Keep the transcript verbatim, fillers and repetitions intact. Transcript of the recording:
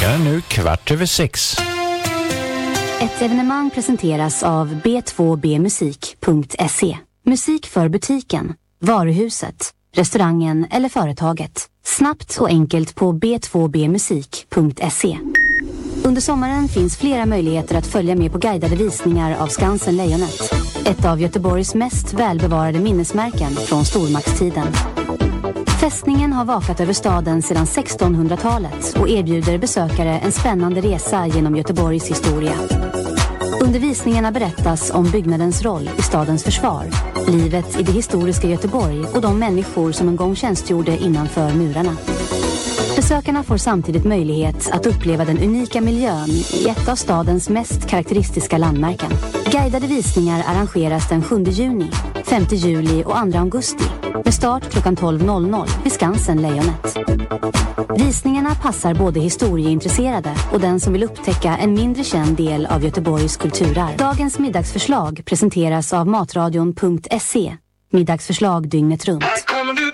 Klockan är nu kvart över sex. Ett evenemang presenteras av b två b musik punkt se. Musik för butiken, varuhuset, restaurangen eller företaget. Snabbt och enkelt på b två b musik punkt se. Under sommaren finns flera möjligheter att följa med på guidade visningar av Skansen Lejonet. Ett av Göteborgs mest välbevarade minnesmärken från stormaktstiden. Fästningen har vakat över staden sedan sextonhundratalet och erbjuder besökare en spännande resa genom Göteborgs historia. Under visningarna berättas om byggnadens roll i stadens försvar, livet i det historiska Göteborg och de människor som en gång tjänstgjorde innanför murarna. Besökarna får samtidigt möjlighet att uppleva den unika miljön i ett av stadens mest karaktäristiska landmärken. Guidade visningar arrangeras den sjunde juni, femte juli och andra augusti med start klockan tolv vid Skansen Lejonet. Visningarna passar både historieintresserade och den som vill upptäcka en mindre känd del av Göteborgs kulturarv. Dagens middagsförslag presenteras av matradion punkt se. Middagsförslag dygnet runt.